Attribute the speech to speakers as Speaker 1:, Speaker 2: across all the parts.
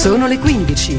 Speaker 1: Sono le 15.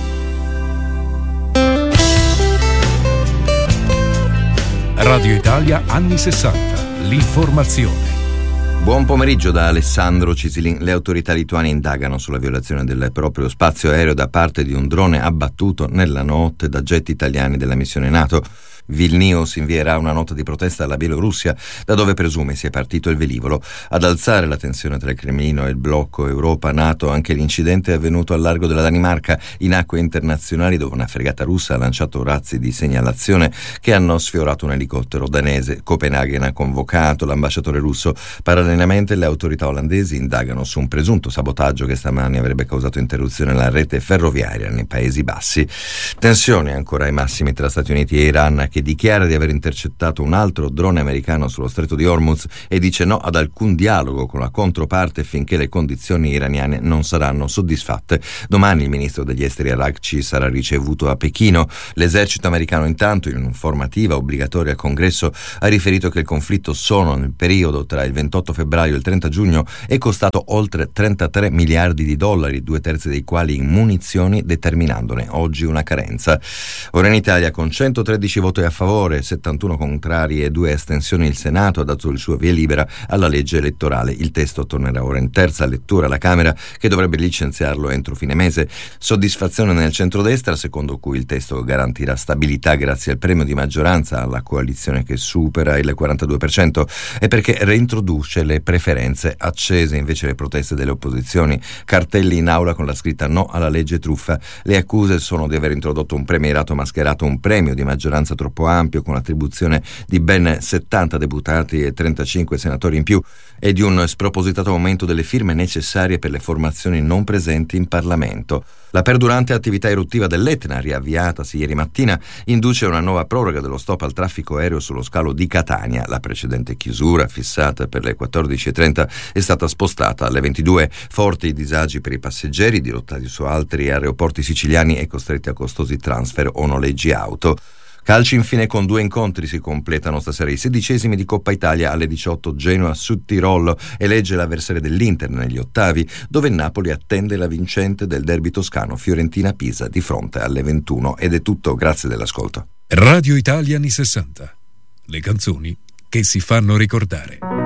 Speaker 2: Radio Italia anni 60. L'informazione.
Speaker 3: Buon pomeriggio da Alessandro Cisilin. Le autorità lituane indagano sulla violazione del proprio spazio aereo da parte di un drone abbattuto nella notte da jet italiani della missione NATO. Vilnius invierà una nota di protesta alla Bielorussia, da dove presume sia partito il velivolo. Ad alzare la tensione tra il Cremlino e il blocco Europa-NATO anche l'incidente è avvenuto al largo della Danimarca, in acque internazionali, dove una fregata russa ha lanciato razzi di segnalazione che hanno sfiorato un elicottero danese. Copenaghen ha convocato l'ambasciatore russo. Parallelamente le autorità olandesi indagano su un presunto sabotaggio che stamani avrebbe causato interruzione alla rete ferroviaria nei Paesi Bassi. Tensioni ancora ai massimi tra Stati Uniti e Iran, che dichiara di aver intercettato un altro drone americano sullo stretto di Hormuz e dice no ad alcun dialogo con la controparte finché le condizioni iraniane non saranno soddisfatte. Domani il ministro degli esteri Araghchi sarà ricevuto a Pechino. L'esercito americano intanto, in un'informativa obbligatoria al Congresso, ha riferito che il conflitto solo nel periodo tra il 28 febbraio e il 30 giugno è costato oltre 33 miliardi di dollari, 2/3 dei quali in munizioni, determinandone oggi una carenza. Ora in Italia, con 113 voti a favore, 71 contrari e 2 astensioni, il Senato ha dato il suo via libera alla legge elettorale. Il testo tornerà ora in terza lettura alla Camera, che dovrebbe licenziarlo entro fine mese. Soddisfazione nel centrodestra, secondo cui il testo garantirà stabilità grazie al premio di maggioranza alla coalizione che supera il 42%, e perché reintroduce le preferenze. Accese invece le proteste delle opposizioni, cartelli in aula con la scritta no alla legge truffa. Le accuse sono di aver introdotto un premierato mascherato, un premio di maggioranza troppo ampio con l'attribuzione di ben 70 deputati e 35 senatori in più, e di un spropositato aumento delle firme necessarie per le formazioni non presenti in Parlamento. La perdurante attività eruttiva dell'Etna, riavviatasi ieri mattina, induce una nuova proroga dello stop al traffico aereo sullo scalo di Catania. La precedente chiusura, fissata per le 14:30, è stata spostata alle 22. Forti disagi per i passeggeri dirottati su altri aeroporti siciliani e costretti a costosi transfer o noleggi auto. Calci infine, con 2 incontri si completano stasera i 16esimi di Coppa Italia. Alle 18 Genoa Sud Tirolo elegge l'avversario dell'Inter negli ottavi, dove il Napoli attende la vincente del derby toscano Fiorentina-Pisa di fronte alle 21. Ed è tutto, grazie dell'ascolto.
Speaker 2: Radio Italia anni 60. Le canzoni che si fanno ricordare.